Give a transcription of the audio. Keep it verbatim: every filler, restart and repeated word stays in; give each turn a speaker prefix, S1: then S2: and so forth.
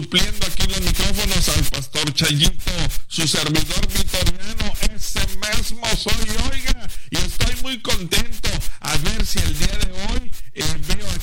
S1: supliendo aquí en los micrófonos al pastor Chayito, su servidor vitoriano, ese mismo soy, oiga, y estoy muy contento a ver si el día de hoy eh, veo